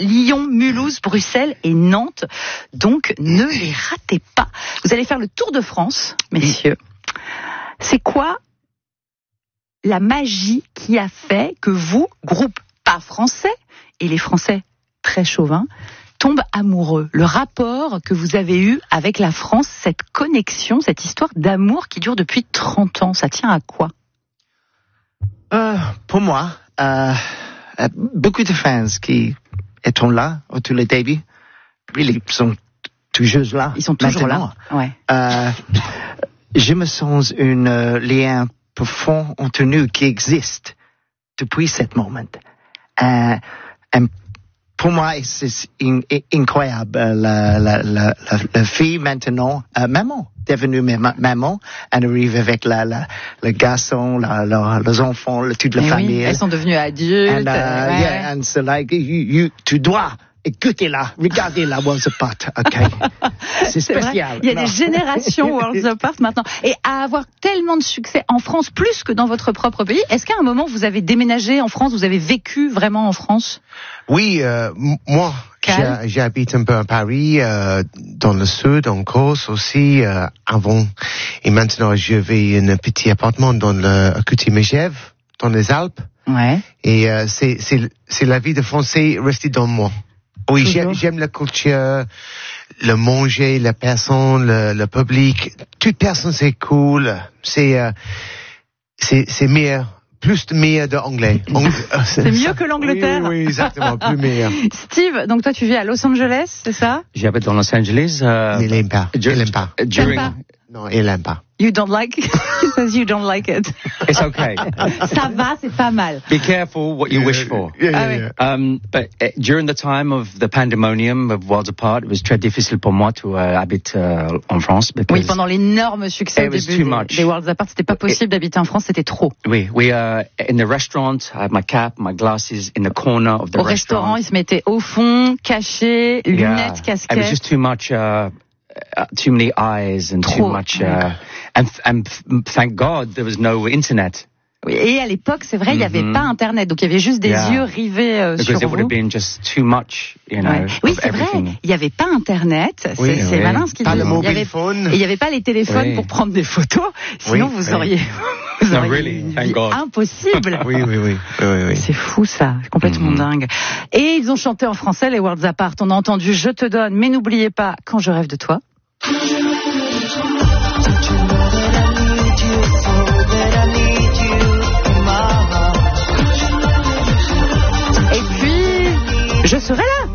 Lyon, Mulhouse, Bruxelles et Nantes. Donc, ne les ratez pas. Vous allez faire le tour de France, messieurs. C'est quoi la magie qui a fait que vous, groupe pas français, et les Français très chauvins, tombent amoureux? Le rapport que vous avez eu avec la France, cette connexion, cette histoire d'amour qui dure depuis 30 ans, ça tient à quoi? Pour moi, beaucoup de fans qui étaient là autour des débuts, ils sont toujours là. Ils sont toujours maintenant. là. Ouais. Je me sens un lien profond entre nous qui existe depuis ce moment. Pour moi, c'est incroyable. La fille maintenant, maman, devenue maman, elle arrive avec le garçon, les enfants, toute la famille. Oui, elles sont devenues adultes. And so like, tu dois écoutez-la, regardez-la Worlds Apart, ok? C'est spécial. Il y a des générations Worlds Apart maintenant. Et à avoir tellement de succès en France, plus que dans votre propre pays, est-ce qu'à un moment vous avez déménagé en France, vous avez vécu vraiment en France? Oui, moi, j'habite un peu à Paris, dans le sud, en Corse aussi, avant. Et maintenant, je vis un petit appartement dans à côté de Megève, dans les Alpes. Ouais. Et c'est la vie de Français restée dans moi. Oui, j'aime la culture, le manger, la personne, le public. Toute personne, c'est cool. C'est meilleur. Plus de meilleur de anglais. C'est mieux que l'Angleterre. Oui, exactement, plus meilleur. Steve, donc toi tu vis à Los Angeles, c'est ça? J'habite dans Los Angeles. Il n'aime pas. Non, il n'aime pas. You don't like it? He says you don't like it. It's okay. Ça va, c'est pas mal. Be careful what you wish for. But during the time of the pandemonium of Worlds Apart, it was très difficile pour moi to habiter en France. Oui, pendant l'énorme succès au début des Worlds Apart, c'était pas possible d'habiter en France, c'était trop. Oui, in the restaurant, I had my cap, my glasses in the corner of the restaurant. Au restaurant, ils se mettaient au fond, cachés, lunettes, casquettes. It was just too much. Too many eyes and too much, and thank God there was no internet. Oui, et à l'époque, c'est vrai, il n'y avait pas Internet, donc il y avait juste des yeux rivés sur vous. Because it would have been just too much, you know. Oui, c'est vrai, il n'y avait pas Internet, c'est malin ce qu'il dit. Pas le mobile phone. Et il n'y avait pas les téléphones pour prendre des photos, sinon vous auriez... No, really, thank God. Impossible. Oui. C'est fou ça, complètement dingue. Et ils ont chanté en français les Worlds Apart. On a entendu Je te donne, mais n'oubliez pas Quand je rêve de toi. Et puis Je serai là.